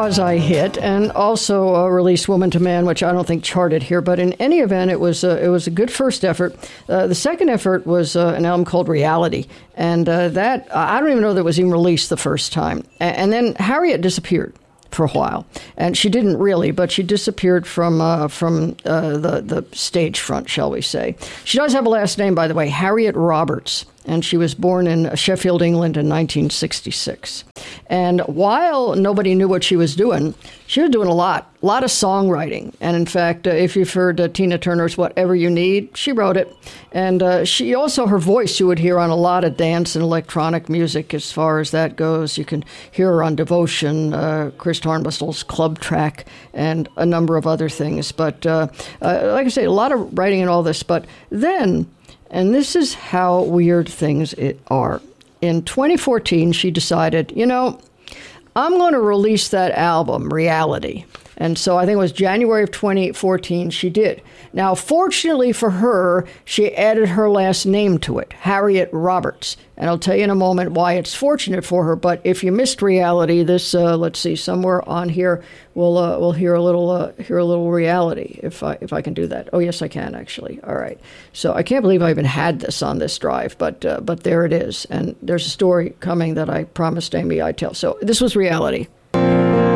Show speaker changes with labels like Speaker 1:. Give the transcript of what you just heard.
Speaker 1: quasi-hit, and also released Woman to Man, which I don't think charted here. But in any event, it was a good first effort. The second effort was an album called Reality, and that I don't even know that it was even released the first time. And then Harriet disappeared for a while, and she didn't really, but she disappeared from the stage front, shall we say. She does have a last name, by the way, Harriet Roberts, and she was born in Sheffield, England in 1966. And while nobody knew what she was doing a lot of songwriting. And in fact, if you've heard Tina Turner's Whatever You Need, she wrote it. And she also, her voice you would hear on a lot of dance and electronic music as far as that goes. You can hear her on Devotion, Chris Tarnbussel's Club Track, and a number of other things. But like I say, a lot of writing and all this. But then, and this is how weird things are. In 2014, she decided, I'm going to release that album, Reality. And so I think it was January of 2014 she did. Now, fortunately for her, she added her last name to it, Harriet Roberts. And I'll tell you in a moment why it's fortunate for her. But if you missed Reality, this, let's see, somewhere on here, we'll hear a little Reality, if I can do that. Oh, yes, I can, actually. All right. So I can't believe I even had this on this drive, but there it is. And there's a story coming that I promised Amy I'd tell. So this was Reality.